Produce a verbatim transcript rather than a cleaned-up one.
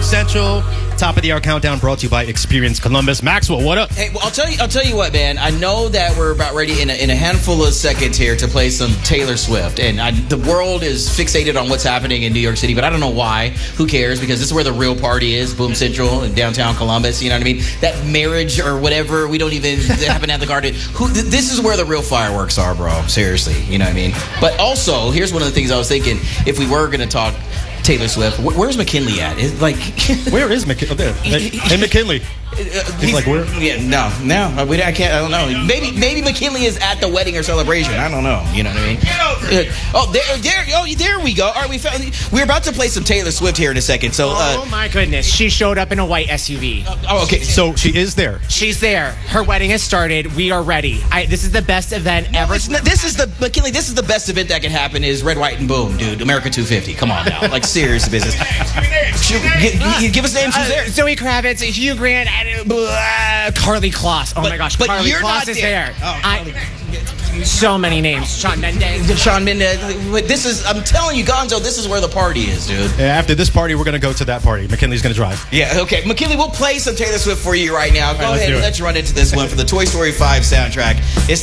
Central. Top of the hour countdown brought to you by Experience Columbus. Maxwell, what up? Hey, well, I'll tell you. I'll tell you what, man. I know that we're about ready in a, in a handful of seconds here to play some Taylor Swift, and I, the world is fixated on what's happening in New York City. But I don't know why. Who cares? Because this is where the real party is. Boom Central in downtown Columbus. You know what I mean? That marriage or whatever. We don't even happen to have the garden. Who? Th- this is where the real fireworks are, bro. Seriously. You know what I mean? But also, here's one of the things I was thinking. If we were going to talk Taylor Swift, where's McKinley at? It's like, where is McKinley? Oh, there. Hey, hey, McKinley. He's, he's like, where? Yeah, no, no. I can't. I don't know. Maybe, maybe McKinley is at the wedding or celebration. I don't know. You know what I mean? Get over here. Oh, there, there, oh, there we go. All right, we found. We're about to play some Taylor Swift here in a second. So, uh, oh my goodness, she showed up in a white S U V. Uh, oh, okay. So she is there. She's there. Her wedding has started. We are ready. I, this is the best event no, ever. Not, this is the McKinley. This is the best event that can happen. Is Red, White, and Boom, dude. America two fifty. Come on now, like serious business. Give, give us names. Who's there? Uh, Zoe Kravitz, Hugh Grant, and, uh, Carly Kloss. Oh but, my gosh, but Carly you're Kloss not is there. there. Oh, I, so many names. Shawn Mendes. Shawn Mendes. This is. I'm telling you, Gonzo. This is where the party is, dude. Yeah, after this party, we're gonna go to that party. McKinley's gonna drive. Yeah. Okay, McKinley. We'll play some Taylor Swift for you right now. Go right, ahead and let's run into this one for the Toy Story five soundtrack. It's